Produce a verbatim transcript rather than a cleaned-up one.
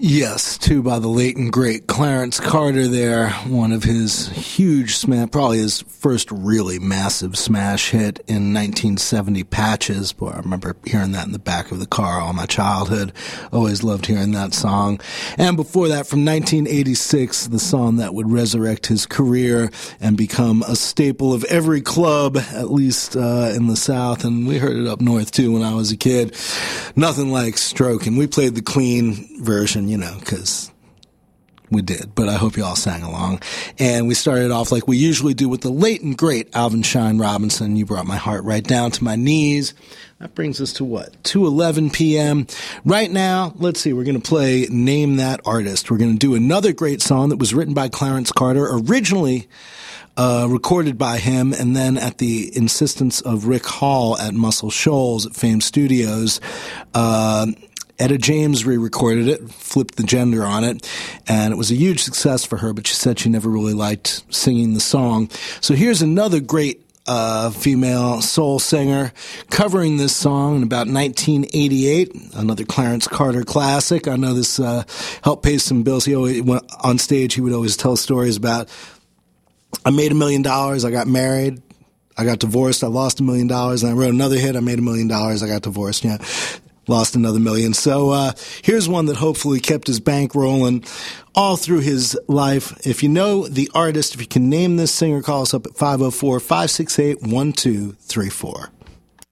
Yes, two by the late and great Clarence Carter there. One of his huge smash, probably his first really massive smash hit in nineteen seventy, Patches. Boy, I remember hearing that in the back of the car all my childhood. Always loved hearing that song. And before that, from nineteen eighty-six, the song that would resurrect his career and become a staple of every club, at least uh, in the South. And we heard it up north, too, when I was a kid. Nothing like Stroking. We played the clean version, you know, because we did, but I hope you all sang along. And we started off like we usually do with the late and great Alvin Shine Robinson. You brought my heart right down to my knees. That brings us to what? two eleven p.m. Right now, let's see, we're going to play Name That Artist. We're going to do another great song that was written by Clarence Carter, originally Uh, recorded by him, and then at the insistence of Rick Hall at Muscle Shoals at Fame Studios, uh, Etta James re-recorded it, flipped the gender on it, and it was a huge success for her, but she said she never really liked singing the song. So here's another great uh, female soul singer covering this song in about nineteen eighty-eight, another Clarence Carter classic. I know this uh, helped pay some bills. He always, on stage, he would always tell stories about, I made a million dollars, I got married, I got divorced, I lost a million dollars, and I wrote another hit, I made a million dollars, I got divorced, yeah. Lost another million. So uh here's one that hopefully kept his bank rolling all through his life. If you know the artist, if you can name this singer, call us up at five oh four, five six eight, one two three four.